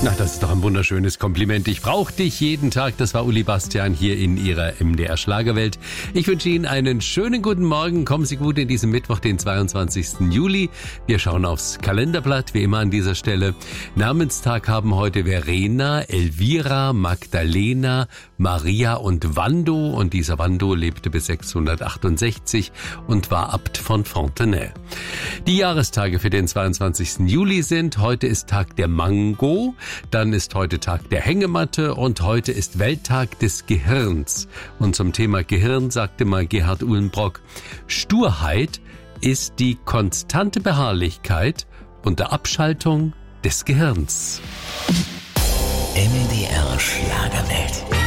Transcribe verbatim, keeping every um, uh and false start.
Na, das ist doch ein wunderschönes Kompliment. Ich brauche dich jeden Tag. Das war Uli Bastian hier in Ihrer M D R Schlagerwelt. Ich wünsche Ihnen einen schönen guten Morgen. Kommen Sie gut in diesen Mittwoch, den zweiundzwanzigsten Juli. Wir schauen aufs Kalenderblatt, wie immer an dieser Stelle. Namenstag haben heute Verena, Elvira, Magdalena, Maria und Wando. Und dieser Wando lebte bis sechshundertachtundsechzig und war Abt von Fontenay. Die Jahrestage für den zweiundzwanzigsten Juli sind: heute ist Tag der Mango, dann ist heute Tag der Hängematte und heute ist Welttag des Gehirns. Und zum Thema Gehirn sagte mal Gerhard Uhlenbrock: Sturheit ist die konstante Beharrlichkeit unter Abschaltung des Gehirns. M D R Schlagerwelt.